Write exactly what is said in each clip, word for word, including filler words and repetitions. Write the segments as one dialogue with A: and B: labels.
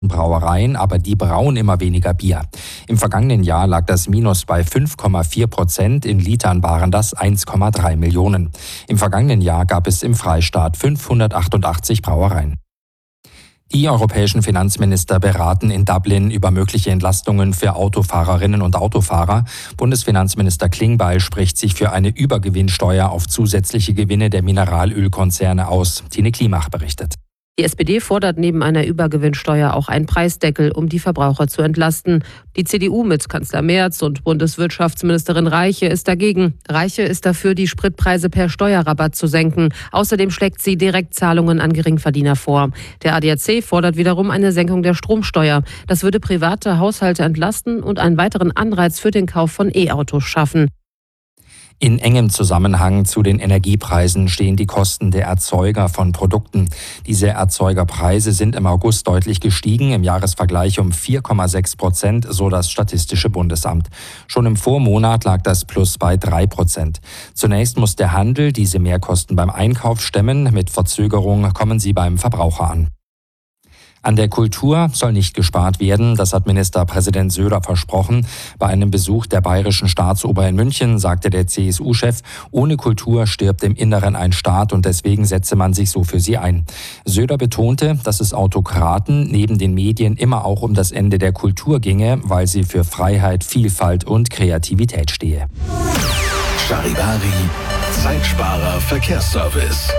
A: Brauereien, aber die brauen immer weniger Bier. Im vergangenen Jahr lag das Minus bei fünf Komma vier Prozent, in Litern waren das eins Komma drei Millionen. Im vergangenen Jahr gab es im Freistaat fünfhundertachtundachtzig Brauereien. Die europäischen Finanzminister beraten in Dublin über mögliche Entlastungen für Autofahrerinnen und Autofahrer. Bundesfinanzminister Klingbeil spricht sich für eine Übergewinnsteuer auf zusätzliche Gewinne der Mineralölkonzerne aus. Tine Klimach berichtet.
B: Die S P D fordert neben einer Übergewinnsteuer auch einen Preisdeckel, um die Verbraucher zu entlasten. Die C D U mit Kanzler Merz und Bundeswirtschaftsministerin Reiche ist dagegen. Reiche ist dafür, die Spritpreise per Steuerrabatt zu senken. Außerdem schlägt sie Direktzahlungen an Geringverdiener vor. Der A D A C fordert wiederum eine Senkung der Stromsteuer. Das würde private Haushalte entlasten und einen weiteren Anreiz für den Kauf von E-Autos schaffen.
A: In engem Zusammenhang zu den Energiepreisen stehen die Kosten der Erzeuger von Produkten. Diese Erzeugerpreise sind im August deutlich gestiegen, im Jahresvergleich um vier Komma sechs Prozent, so das Statistische Bundesamt. Schon im Vormonat lag das Plus bei drei Prozent. Zunächst muss der Handel diese Mehrkosten beim Einkauf stemmen. Mit Verzögerung kommen sie beim Verbraucher an. An der Kultur soll nicht gespart werden, das hat Ministerpräsident Söder versprochen. Bei einem Besuch der Bayerischen Staatsoper in München sagte der C S U-Chef, ohne Kultur stirbt im Inneren ein Staat und deswegen setze man sich so für sie ein. Söder betonte, dass es Autokraten neben den Medien immer auch um das Ende der Kultur ginge, weil sie für Freiheit, Vielfalt und Kreativität stehe.
C: Charivari, Zeitsparer Verkehrsservice.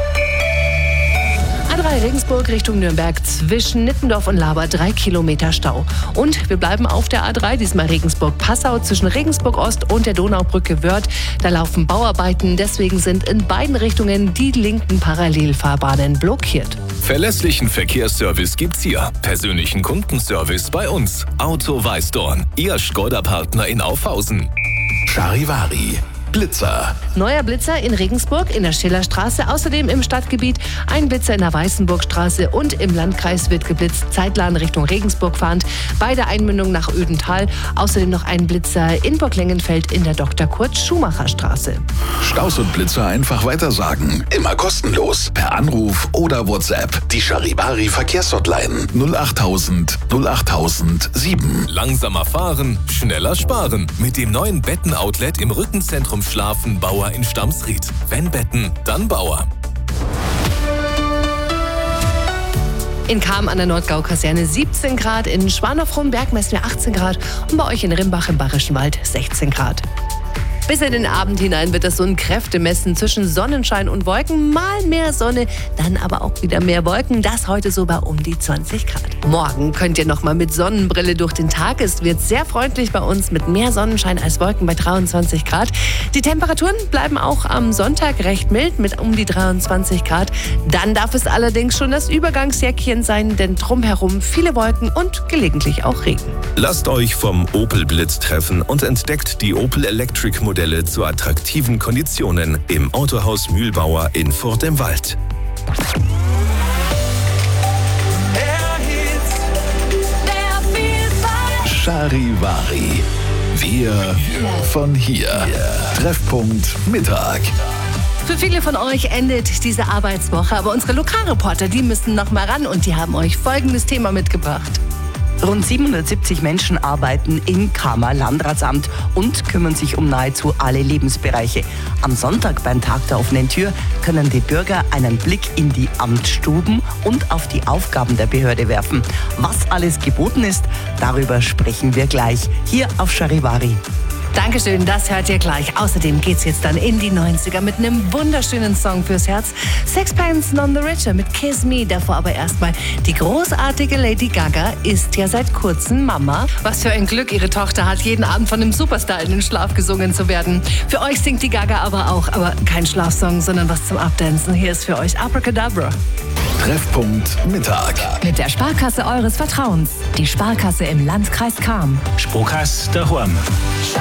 D: A drei Regensburg Richtung Nürnberg zwischen Nittendorf und Laber drei Kilometer Stau. Und wir bleiben auf der A drei, diesmal Regensburg-Passau zwischen Regensburg Ost und der Donaubrücke Wörth. Da laufen Bauarbeiten, deswegen sind in beiden Richtungen die linken Parallelfahrbahnen blockiert.
C: Verlässlichen Verkehrsservice gibt's hier. Persönlichen Kundenservice bei uns. Auto Weißdorn, Ihr Skoda-Partner in Aufhausen. Charivari. Blitzer.
D: Neuer Blitzer in Regensburg in der Schillerstraße, außerdem im Stadtgebiet ein Blitzer in der Weißenburgstraße und im Landkreis wird geblitzt, Zeitlan Richtung Regensburg fahrend, bei der Einmündung nach Ödental. Außerdem noch ein Blitzer in Burglengenfeld in der Doktor Kurt Schumacher Straße.
C: Staus und Blitzer einfach weitersagen. Immer kostenlos. Per Anruf oder WhatsApp. Die Charivari Verkehrshotline null achttausend null achttausend sieben. Langsamer fahren, schneller sparen. Mit dem neuen Betten-Outlet im Rückenzentrum Schlafen Bauer in Stamsried. Wenn Betten, dann Bauer.
D: In Cham an der Nordgau-Kaserne siebzehn Grad, in Schwanow-Frohnberg messen wir achtzehn Grad und bei euch in Rimbach im Bayerischen Wald sechzehn Grad. Bis in den Abend hinein wird das so ein Kräftemessen zwischen Sonnenschein und Wolken. Mal mehr Sonne, dann aber auch wieder mehr Wolken. Das heute so bei um die zwanzig Grad. Morgen könnt ihr noch mal mit Sonnenbrille durch den Tag. Es wird sehr freundlich bei uns mit mehr Sonnenschein als Wolken bei dreiundzwanzig Grad. Die Temperaturen bleiben auch am Sonntag recht mild mit um die dreiundzwanzig Grad. Dann darf es allerdings schon das Übergangsjäckchen sein, denn drumherum viele Wolken und gelegentlich auch Regen.
C: Lasst euch vom Opel Blitz treffen und entdeckt die Opel Electric Modelle zu attraktiven Konditionen im Autohaus Mühlbauer in Furt im Wald. Charivari. Wir von hier. Treffpunkt Mittag.
D: Für viele von euch endet diese Arbeitswoche, aber unsere Lokalreporter, die müssen noch mal ran und die haben euch folgendes Thema mitgebracht.
E: Rund siebenhundertsiebzig Menschen arbeiten im Chamer Landratsamt und kümmern sich um nahezu alle Lebensbereiche. Am Sonntag beim Tag der offenen Tür können die Bürger einen Blick in die Amtsstuben und auf die Aufgaben der Behörde werfen. Was alles geboten ist, darüber sprechen wir gleich hier auf Charivari.
D: Dankeschön, das hört ihr gleich. Außerdem geht's jetzt dann in die neunziger mit einem wunderschönen Song fürs Herz. Sixpence None the Richer mit Kiss Me. Davor aber erstmal die großartige Lady Gaga ist ja seit kurzem Mama. Was für ein Glück ihre Tochter hat, jeden Abend von einem Superstar in den Schlaf gesungen zu werden. Für euch singt die Gaga aber auch, aber kein Schlafsong, sondern was zum Abdancen. Hier ist für euch Abracadabra.
C: Treffpunkt Mittag.
F: Mit der Sparkasse eures Vertrauens. Die Sparkasse im Landkreis Cham.
G: Sparkasse daheim.